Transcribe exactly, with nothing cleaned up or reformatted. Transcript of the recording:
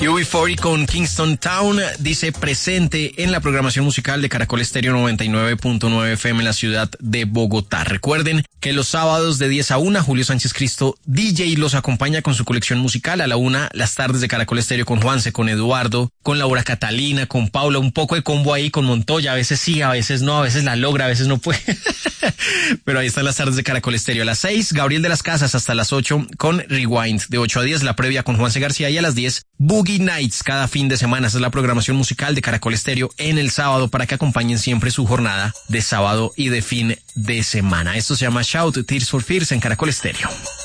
U B cuarenta con Kingston Town dice presente en la programación musical de Caracol Estéreo noventa y nueve punto nueve F M en la ciudad de Bogotá. Recuerden que los sábados de diez a una, Julio Sánchez Cristo, D J, los acompaña con su colección musical. A la una, las tardes de Caracol Estéreo con Juanse, con Eduardo, con Laura Catalina, con Paula, un poco de combo ahí con Montoya. A veces sí, a veces no, a veces la logra, a veces no puede. Pero ahí están las tardes de Caracol Estéreo. A las seis, Gabriel de las Casas hasta las ocho con Rewind. De ocho a diez, la previa con Juanse García, y a las diez, Boogie Nights cada fin de semana. Esa es la programación musical de Caracol Estéreo en el sábado para que acompañen siempre su jornada de sábado y de fin de semana. Esto se llama Shout, Tears for Fears en Caracol Estéreo.